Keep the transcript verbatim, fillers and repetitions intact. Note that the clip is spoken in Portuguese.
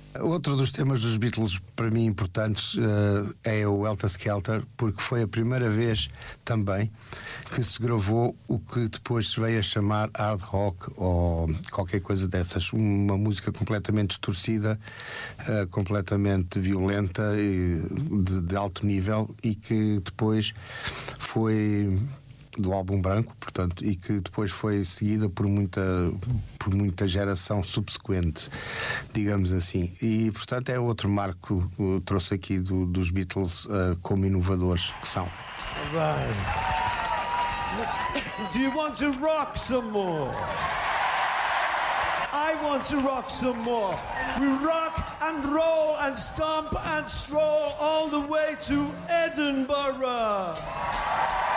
Outro dos temas dos Beatles, para mim, importantes uh, é o Helter Skelter, porque foi a primeira vez também que se gravou o que depois se veio a chamar hard rock ou qualquer coisa dessas. Uma música completamente distorcida, uh, completamente violenta, e de, de alto nível, e que depois foi do álbum branco, portanto, e que depois foi seguida por muita por muita geração subsequente, digamos assim. E, portanto, é outro marco que eu trouxe aqui do, dos Beatles uh, como inovadores que são. Right. Do you want to rock some more? I want to rock some more. We rock and roll and stomp and stroll all the way to Edinburgh.